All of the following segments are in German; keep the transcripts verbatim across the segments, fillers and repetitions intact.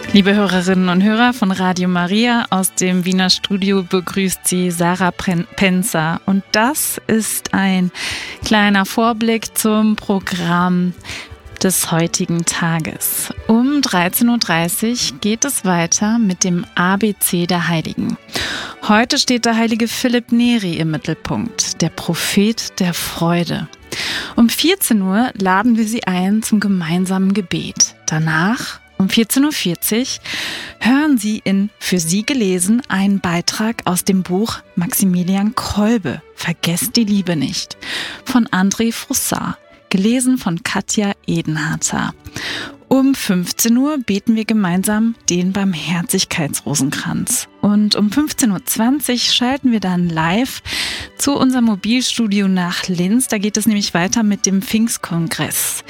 Liebe Hörerinnen und Hörer von Radio Maria, aus dem Wiener Studio begrüßt Sie Sarah Penzer. Und das ist ein kleiner Vorblick zum Programm des heutigen Tages. Um dreizehn Uhr dreißig geht es weiter mit dem A B C der Heiligen. Heute steht der heilige Philipp Neri im Mittelpunkt, der Prophet der Freude. Um vierzehn Uhr laden wir Sie ein zum gemeinsamen Gebet. Danach um vierzehn Uhr vierzig hören Sie in Für Sie gelesen einen Beitrag aus dem Buch Maximilian Kolbe, Vergesst die Liebe nicht, von André Froussard, gelesen von Katja Edenharter. Um fünfzehn Uhr beten wir gemeinsam den Barmherzigkeitsrosenkranz. Und um fünfzehn Uhr zwanzig schalten wir dann live zu unserem Mobilstudio nach Linz. Da geht es nämlich weiter mit dem Pfingstkongress.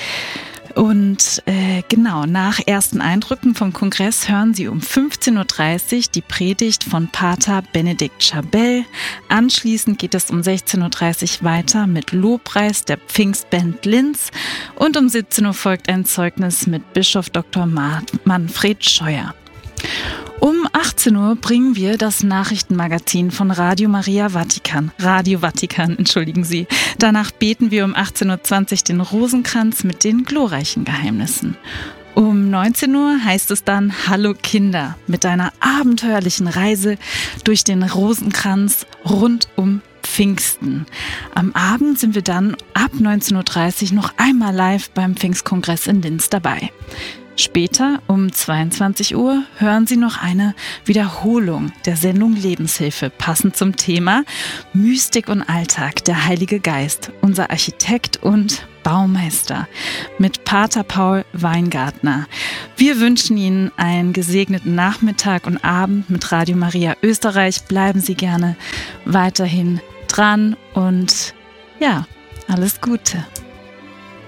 Und äh, genau, nach ersten Eindrücken vom Kongress hören Sie um fünfzehn Uhr dreißig die Predigt von Pater Benedikt Schabell. Anschließend geht es um sechzehn Uhr dreißig weiter mit Lobpreis der Pfingstband Linz. Und um siebzehn Uhr folgt ein Zeugnis mit Bischof Doktor Manfred Scheuer. Um achtzehn Uhr bringen wir das Nachrichtenmagazin von Radio Maria Vatikan. Radio Vatikan, entschuldigen Sie. Danach beten wir um achtzehn Uhr zwanzig den Rosenkranz mit den glorreichen Geheimnissen. Um neunzehn Uhr heißt es dann Hallo Kinder mit einer abenteuerlichen Reise durch den Rosenkranz rund um Pfingsten. Am Abend sind wir dann ab neunzehn Uhr dreißig noch einmal live beim Pfingstkongress in Linz dabei. Später um zweiundzwanzig Uhr hören Sie noch eine Wiederholung der Sendung Lebenshilfe, passend zum Thema Mystik und Alltag, der Heilige Geist, unser Architekt und Baumeister mit Pater Paul Weingartner. Wir wünschen Ihnen einen gesegneten Nachmittag und Abend mit Radio Maria Österreich. Bleiben Sie gerne weiterhin dran und ja, alles Gute.